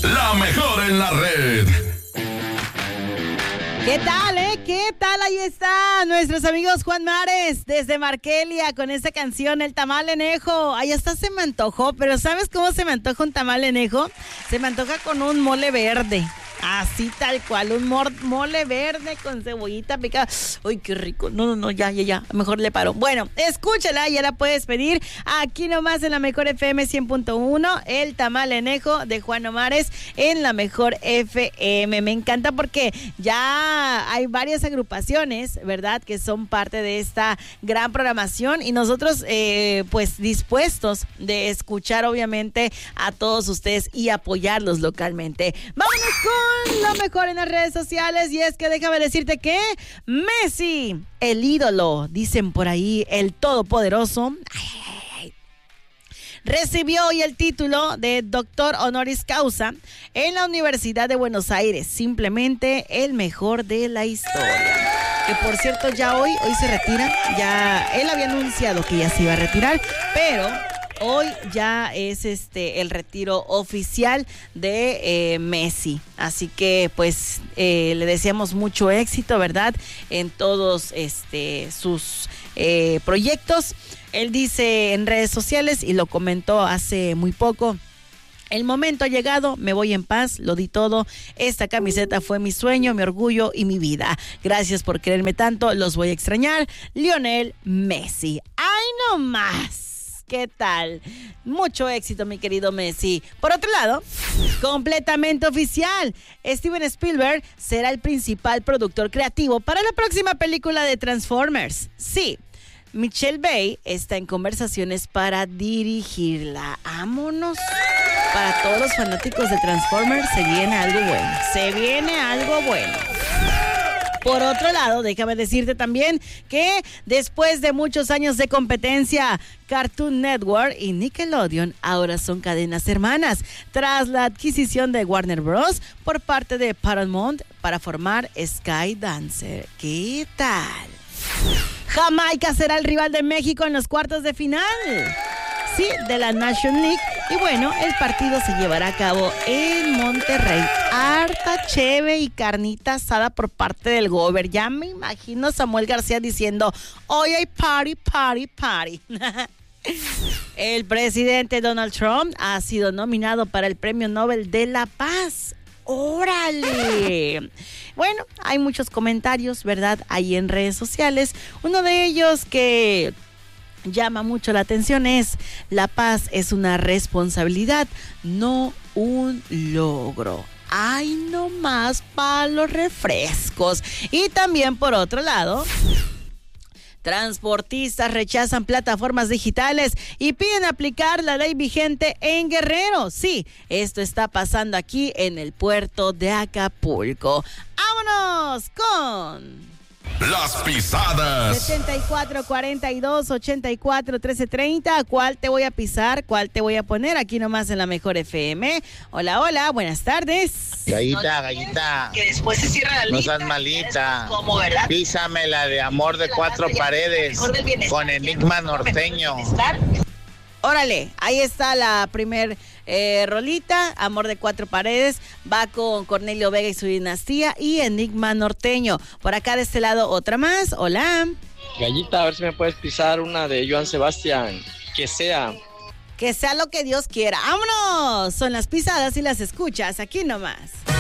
La mejor en la red. ¿Qué tal, ¿Qué tal? Ahí está nuestros amigos Juan Mares desde Markelia con esta canción, El Tamal Enejo. Ahí hasta se me antojó, pero ¿sabes cómo se me antoja un tamal enejo? Se me antoja con un mole verde. Así tal cual, un mole verde con cebollita picada. Uy, qué rico. No, ya, mejor le paro. Bueno, escúchala, ya la puedes pedir aquí nomás en la Mejor FM 100.1, el tamal enejo de Juan Omares en la Mejor FM. Me encanta porque ya hay varias agrupaciones, ¿verdad?, que son parte de esta gran programación y nosotros pues dispuestos de escuchar obviamente a todos ustedes y apoyarlos localmente. Vámonos con lo mejor en las redes sociales, y es que déjame decirte que Messi, el ídolo, dicen por ahí, el todopoderoso, recibió hoy el título de doctor honoris causa en la Universidad de Buenos Aires, simplemente el mejor de la historia. Que por cierto ya hoy se retira, ya él había anunciado que ya se iba a retirar, pero hoy ya es el retiro oficial de Messi. Así que pues le deseamos mucho éxito, ¿verdad?, en todos sus proyectos. Él dice en redes sociales, y lo comentó hace muy poco: el momento ha llegado, me voy en paz, lo di todo. Esta camiseta fue mi sueño, mi orgullo y mi vida. Gracias por quererme tanto, los voy a extrañar. Lionel Messi. ¡Ay, no más! ¿Qué tal? Mucho éxito, mi querido Messi. Por otro lado, completamente oficial, Steven Spielberg será el principal productor creativo para la próxima película de Transformers. Sí, Michelle Bay está en conversaciones para dirigirla. ¡Vámonos! Para todos los fanáticos de Transformers se viene algo bueno. Se viene algo bueno. Por otro lado, déjame decirte también que después de muchos años de competencia, Cartoon Network y Nickelodeon ahora son cadenas hermanas, tras la adquisición de Warner Bros. Por parte de Paramount para formar Skydance. ¿Qué tal? Jamaica será el rival de México en los cuartos de final, sí, de la National League. Y bueno, el partido se llevará a cabo en Monterrey. Harta cheve y carnita asada por parte del gober. Ya me imagino a Samuel García diciendo: hoy hay party. El presidente Donald Trump ha sido nominado para el Premio Nobel de la Paz. ¡Órale! Bueno, hay muchos comentarios, ¿verdad?, ahí en redes sociales. Uno de ellos que llama mucho la atención es: la paz es una responsabilidad, no un logro. ¡Ay, no más para los refrescos! Y también, por otro lado, transportistas rechazan plataformas digitales y piden aplicar la ley vigente en Guerrero. Sí, esto está pasando aquí en el puerto de Acapulco. ¡Vámonos con Las Pisadas! 7442-841330. ¿Cuál te voy a pisar? ¿Cuál te voy a poner? Aquí nomás en la Mejor FM. Hola, buenas tardes. Gallita, que después se cierra la lista. no seas malita. Como, ¿verdad? Písame la de Amor de Cuatro Paredes con Enigma Norteño. Órale, ahí está la primer rolita, Amor de Cuatro Paredes, va con Cornelio Vega y su dinastía y Enigma Norteño. Por acá de este lado otra más. Hola. Gallita, a ver si me puedes pisar una de Joan Sebastián, que sea lo que Dios quiera. ¡Vámonos! Son las pisadas y las escuchas aquí nomás.